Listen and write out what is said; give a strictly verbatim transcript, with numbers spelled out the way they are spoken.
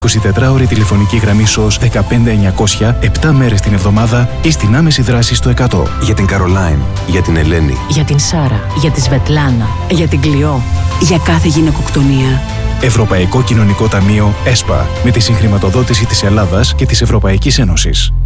εικοσιτετράωρη τηλεφωνική γραμμή ΣΟΣ δεκαπέντε εννιακόσια, επτά μέρες την εβδομάδα ή στην άμεση δράση στο εκατό. Για την Καρολάιν, για την Ελένη, για την Σάρα, για τη Σβετλάνα, για την Κλειό, για κάθε γυναικοκτονία. Ευρωπαϊκό Κοινωνικό Ταμείο ΕΣΠΑ, με τη συγχρηματοδότηση της Ελλάδας και της Ευρωπαϊκής Ένωσης.